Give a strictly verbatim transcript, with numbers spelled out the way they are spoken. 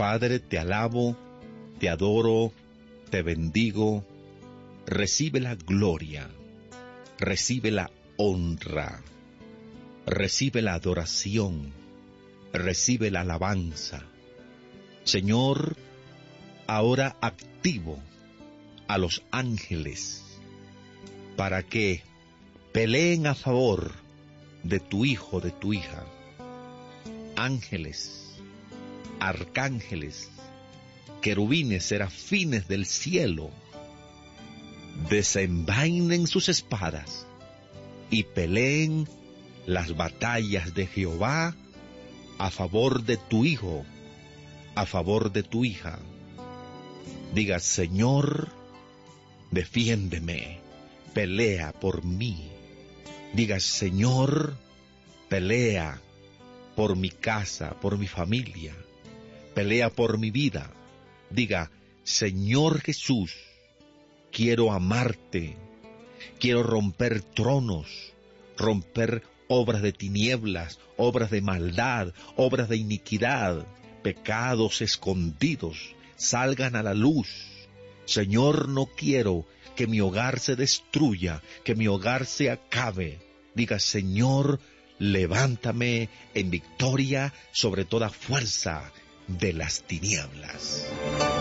Padre, te alabo, te adoro, te bendigo. Recibe la gloria, recibe la honra, recibe la adoración, recibe la alabanza. Señor, ahora activo a los ángeles para que peleen a favor de tu hijo, de tu hija. Ángeles, arcángeles, querubines, serafines del cielo, desenvainen sus espadas y peleen las batallas de Jehová a favor de tu hijo, a favor de tu hija. Diga: Señor, defiéndeme, pelea por mí. Diga: Señor, pelea por mi casa, por mi familia, pelea por mi vida. Diga: Señor Jesús, quiero amarte, quiero romper tronos, romper obras de tinieblas, obras de maldad, obras de iniquidad, pecados escondidos, salgan a la luz. Señor, no quiero que mi hogar se destruya, que mi hogar se acabe. Diga: Señor, levántame en victoria sobre toda fuerza de las tinieblas.